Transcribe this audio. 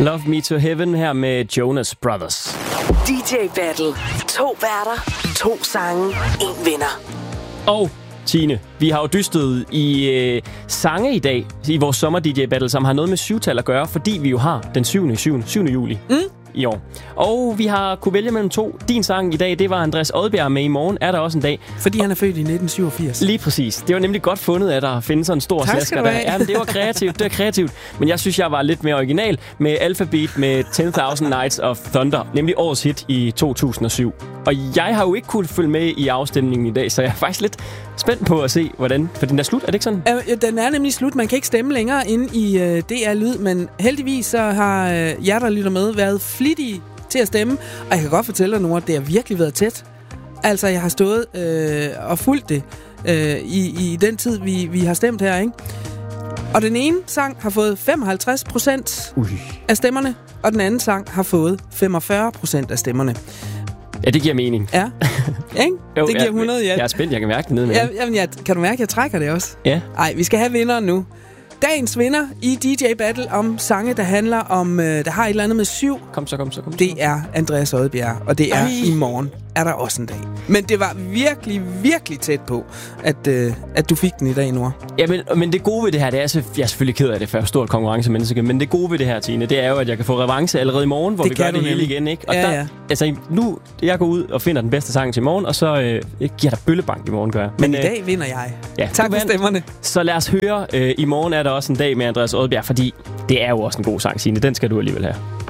Love Me to Heaven her med Jonas Brothers. DJ Battle. 2 værter, 2 sange, 1 vinder. Og Tine, vi har jo dystet i sange i dag i vores sommer DJ Battle, som har noget med syvtal at gøre, fordi vi jo har den 7. juli i år. Og vi har kunne vælge mellem 2. Din sang i dag, det var Andreas Odbjerg med I morgen. Er der også en dag? Fordi han er født i 1987. Lige præcis. Det var nemlig godt fundet, at der findes sådan en stor slasker der. Ja, men det var kreativt. Men jeg synes, jeg var lidt mere original med Alphabet med 10,000 Nights of Thunder, nemlig årets hit i 2007. Og jeg har jo ikke kunnet følge med i afstemningen i dag, så jeg er faktisk lidt spændt på at se, hvordan... For den er slut, er det ikke sådan? Den er nemlig slut. Man kan ikke stemme længere inde i DR Lyd, men heldigvis så har jer, der lytter med, været flittige til at stemme. Og jeg kan godt fortælle dig nu, at det har virkelig været tæt. Altså, jeg har stået og fulgt det i den tid, vi har stemt her, ikke? Og den ene sang har fået 55% af stemmerne, og den anden sang har fået 45% af stemmerne. Ja, det giver mening. Ja, ikke? Jo, det giver 100, ja. Jeg er spændt, jeg kan mærke det nede med. Kan du mærke, at jeg trækker det også? Ja. Ej, vi skal have vinderen nu. Dagens vinder i DJ Battle om sange, der handler om, der har et eller andet med 7. Kom så. Det er Andreas Odbjerg, og det er i morgen. Er der også en dag. Men det var virkelig, virkelig tæt på, at du fik den i dag, Nora. Ja, men det gode ved det her, det er, jeg er selvfølgelig ked af det, for jeg er stort konkurrencemenneske, men det gode ved det her, Tine, det er jo, at jeg kan få revanche allerede i morgen, hvor vi gør det hele igen, ikke? Og ja. Altså, nu, jeg går ud og finder den bedste sang til i morgen, og så giver der bøllebank i morgen, gør jeg. Men i dag vinder jeg. Ja, tak for stemmerne. Så lad os høre, i morgen er der også en dag med Andreas Odbjerg, fordi det er jo også en god sang, Tine. Den skal du alligevel have.